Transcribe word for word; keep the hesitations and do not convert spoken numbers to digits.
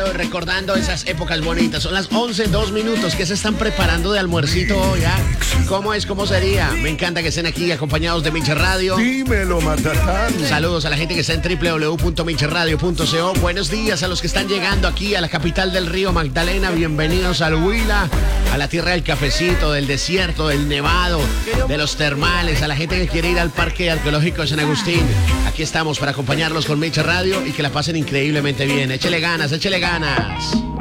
Radio, recordando esas épocas bonitas. Son las once, dos minutos. ¿Qué se están preparando de almuercito hoy? ¿Ah? ¿Cómo es? ¿Cómo sería? Me encanta que estén aquí acompañados de Minche Radio. Dímelo, Matatán. Saludos a la gente que está en doble u doble u doble u punto minche radio punto co. Buenos días a los que están llegando aquí a la capital del río Magdalena. Bienvenidos al Huila, a la tierra del cafecito, del desierto, del nevado, de los termales, a la gente que quiere ir al Parque Arqueológico de San Agustín. Aquí estamos para acompañarlos con Minche Radio y que la pasen increíblemente bien. Échele ganas, échele ganas.